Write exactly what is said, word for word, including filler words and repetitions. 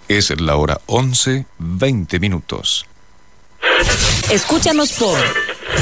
Es la hora once, veinte minutos. Escúchanos por